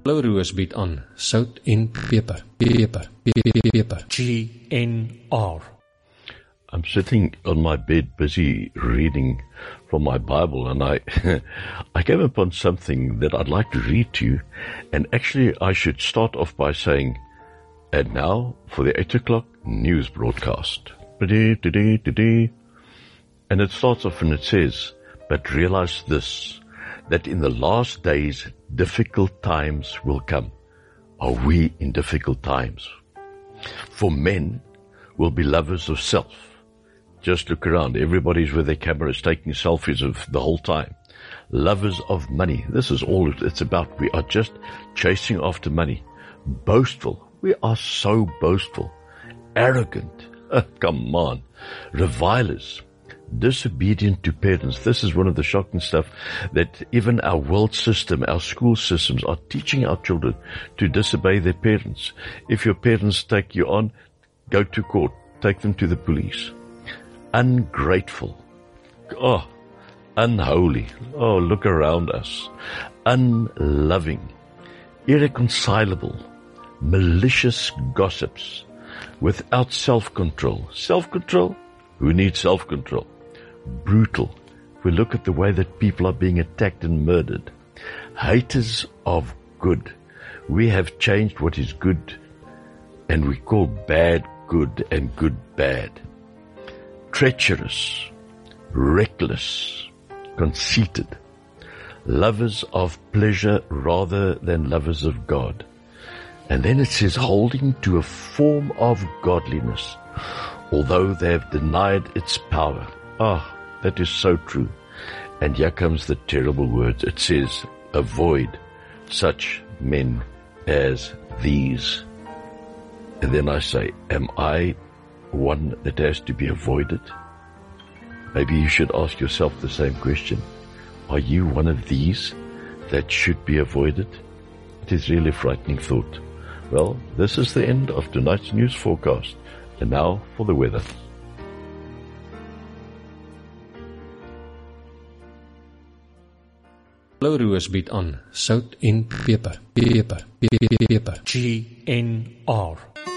Blou Roos bied aan sout en peper. GNR. I'm sitting on my bed busy reading from my Bible, and I I came upon something that I'd like to read to you, and actually I should start off by saying, and now for the 8 o'clock news broadcast. And it starts off and it says, but realize this, that in the last days difficult times will come. Are we in difficult times? For men will be lovers of self. Just look around. Everybody's with their cameras taking selfies of the whole time. Lovers of money. This is all it's about. We are just chasing after money. Boastful. We are so boastful. Arrogant. Come on. Revilers. Disobedient to parents. This is one of the shocking stuff, that even our world system, our school systems are teaching our children to disobey their parents. If your parents take you on, go to court. Take them to the police. Ungrateful. Oh, unholy. Oh, look around us. Unloving. Irreconcilable. Malicious gossips. Without self-control. Self-control? Who needs self-control? Brutal. We look at the way that people are being attacked and murdered. Haters of good. We have changed what is good, and we call bad good and good bad. Treacherous, reckless, conceited, lovers of pleasure rather than lovers of God. And then it says, holding to a form of godliness, although they have denied its power. That is so true. And here comes the terrible words. It says, avoid such men as these. And then I say, am I one that has to be avoided? Maybe you should ask yourself the same question. Are you one of these that should be avoided? It is really a frightening thought. Well, this is the end of tonight's news forecast. And now for the weather. Blou Roos bied aan sout en peper. GNR.